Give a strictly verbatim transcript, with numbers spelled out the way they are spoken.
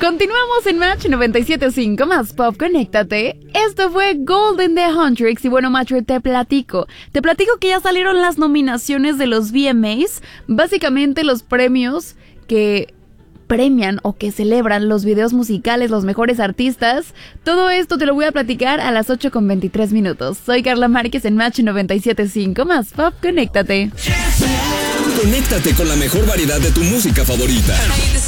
Continuamos en Match noventa y siete punto cinco, más pop, conéctate. Esto fue Golden de Huntrix. Y bueno, Macho, te platico. Te platico que ya salieron las nominaciones de los V M As. Básicamente los premios que premian o que celebran los videos musicales, los mejores artistas. Todo esto te lo voy a platicar a las ocho con veintitrés minutos. Soy Carla Márquez en Match noventa y siete punto cinco, más pop, conéctate. Conéctate con la mejor variedad de tu música favorita.